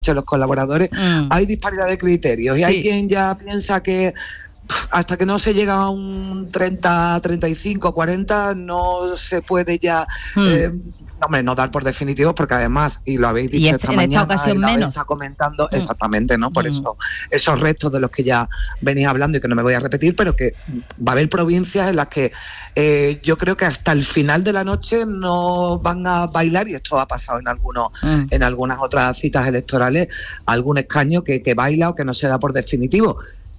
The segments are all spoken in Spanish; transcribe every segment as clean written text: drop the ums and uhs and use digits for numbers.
los colaboradores, hay disparidad de criterios y hay quien ya piensa que hasta que no se llega a un 30, 35, 40 no se puede ya no dar por definitivo, porque además, y lo habéis dicho esta mañana, esta ocasión menos está comentando exactamente, ¿no? Por eso esos restos de los que ya venís hablando y que no me voy a repetir, pero que va a haber provincias en las que yo creo que hasta el final de la noche no van a bailar, y esto ha pasado en algunas otras citas electorales, algún escaño que baila o que no se da por definitivo.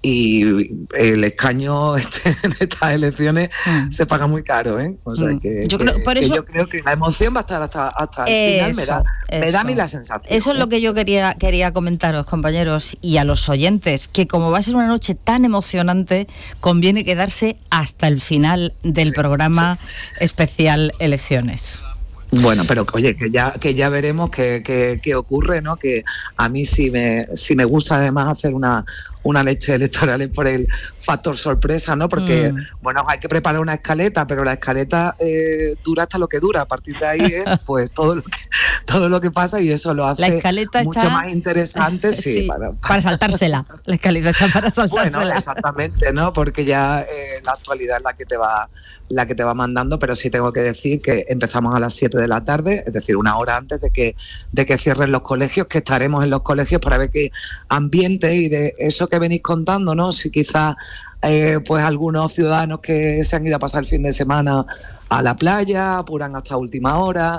Y el escaño en estas elecciones se paga muy caro, ¿eh? O sea yo creo que la emoción va a estar hasta el final, me da a mí la sensación. Eso es lo que yo quería comentaros, compañeros, y a los oyentes, que como va a ser una noche tan emocionante, conviene quedarse hasta el final del programa especial Elecciones. Bueno, pero oye, que ya veremos qué ocurre, ¿no? Que a mí sí me gusta además hacer una leche electoral por el factor sorpresa, ¿no? Porque, bueno, hay que preparar una escaleta, pero la escaleta dura hasta lo que dura. A partir de ahí es, pues, todo lo que pasa, y eso lo hace mucho más interesante. Sí, para saltársela. La escaleta está para saltársela. Bueno, exactamente, ¿no? Porque ya la actualidad es la que te va mandando, pero sí tengo que decir que empezamos a las 7 de la tarde, es decir, una hora antes de que cierren los colegios, que estaremos en los colegios para ver qué ambiente y de eso que venís contando, ¿no? Si quizás pues algunos ciudadanos que se han ido a pasar el fin de semana a la playa apuran hasta última hora,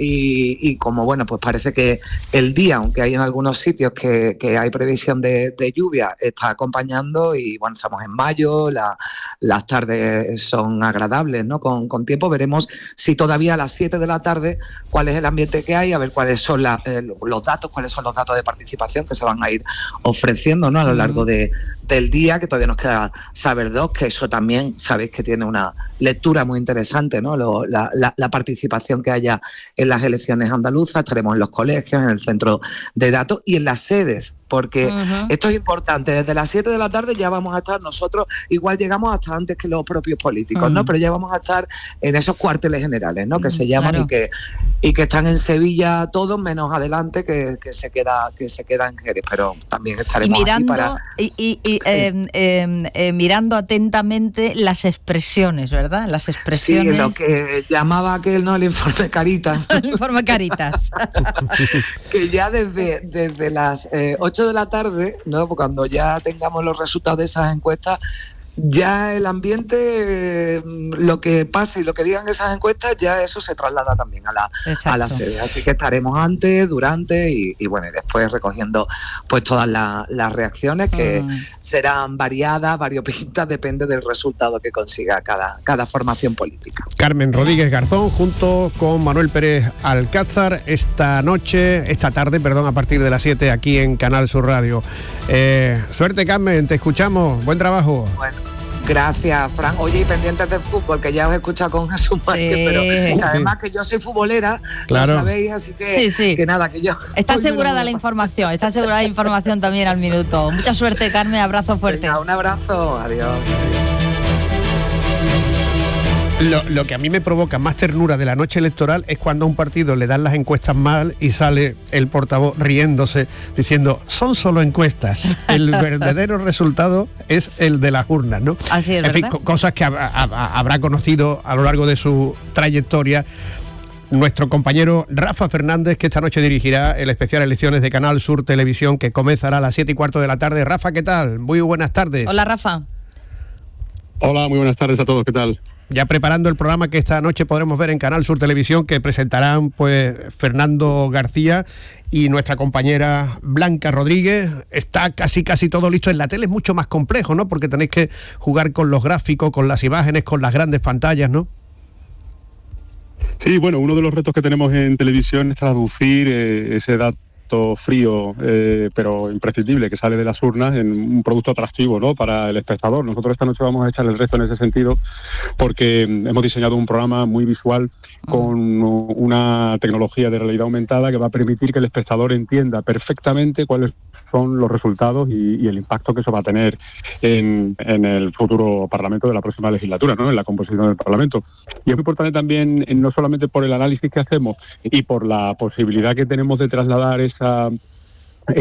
y como bueno, pues parece que el día, aunque hay en algunos sitios que hay previsión de lluvia, está acompañando, y bueno, estamos en mayo, las tardes son agradables, ¿no? Con tiempo veremos si todavía a las 7 de la tarde cuál es el ambiente que hay, a ver cuáles son los datos de participación que se van a ir ofreciendo, ¿no? A lo largo del día, que todavía nos queda saber que eso también sabéis que tiene una lectura muy interesante, ¿no? La participación que haya en las elecciones andaluzas. Estaremos en los colegios, en el centro de datos y en las sedes, porque esto es importante. Desde las 7 de la tarde ya vamos a estar nosotros, igual llegamos hasta antes que los propios políticos, ¿no? Pero ya vamos a estar en esos cuarteles generales, ¿no? Que se llaman, claro, y que están en Sevilla todos, menos adelante que se queda en Jerez, pero también estaremos mirando atentamente las expresiones, ¿verdad? Las expresiones. Sí, lo que llamaba aquel, ¿no? El informe Caritas. El informe Caritas. Que ya desde las 8 de la tarde, ¿no? Cuando ya tengamos los resultados de esas encuestas, ya el ambiente, lo que pase y lo que digan esas encuestas, ya eso se traslada también a la sede. Así que estaremos antes, durante y bueno, y después recogiendo pues todas las reacciones, que serán variadas, variopintas, depende del resultado que consiga cada formación política. Carmen Rodríguez Garzón junto con Manuel Pérez Alcázar esta tarde, a partir de las 7 aquí en Canal Sur Radio. Suerte, Carmen, te escuchamos, buen trabajo. Bueno, gracias, Fran. Oye, y pendientes del fútbol, que ya os he escuchado con Jesús Márquez, pero además que yo soy futbolera, claro, lo sabéis, así que, que nada, que yo... Está asegurada la información también al minuto. Mucha suerte, Carmen, abrazo fuerte. Venga, un abrazo, adiós. Lo que a mí me provoca más ternura de la noche electoral es cuando a un partido le dan las encuestas mal y sale el portavoz riéndose diciendo, son solo encuestas, el verdadero resultado es el de las urnas, ¿no? Así es, en fin, cosas que habrá conocido a lo largo de su trayectoria nuestro compañero Rafa Fernández, que esta noche dirigirá el especial Elecciones de Canal Sur Televisión, que comenzará a las 7:15 de la tarde. Rafa, ¿qué tal? Muy buenas tardes. Hola, Rafa. Hola, muy buenas tardes a todos, ¿qué tal? Ya preparando el programa que esta noche podremos ver en Canal Sur Televisión, que presentarán pues Fernando García y nuestra compañera Blanca Rodríguez. Está casi todo listo. En la tele es mucho más complejo, ¿no? Porque tenéis que jugar con los gráficos, con las imágenes, con las grandes pantallas, ¿no? Sí, bueno, uno de los retos que tenemos en televisión es traducir ese dato frío, pero imprescindible, que sale de las urnas en un producto atractivo, ¿no?, para el espectador. Nosotros esta noche vamos a echar el resto en ese sentido, porque hemos diseñado un programa muy visual con una tecnología de realidad aumentada que va a permitir que el espectador entienda perfectamente cuáles son los resultados y el impacto que eso va a tener en el futuro Parlamento de la próxima legislatura, ¿no?, en la composición del Parlamento. Y es muy importante también, no solamente por el análisis que hacemos y por la posibilidad que tenemos de trasladar